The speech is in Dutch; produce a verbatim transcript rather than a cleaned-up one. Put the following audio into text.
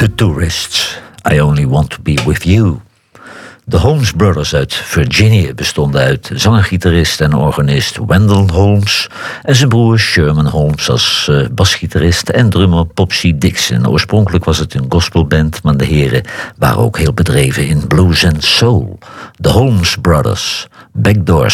The Tourists, I Only Want to Be With You. De Holmes Brothers uit Virginia bestonden uit zanger-gitarist en organist Wendell Holmes en zijn broer Sherman Holmes als uh, basgitarist en drummer Popsy Dixon. Oorspronkelijk was het een gospelband, maar de heren waren ook heel bedreven in blues en soul. De Holmes Brothers, Backdoor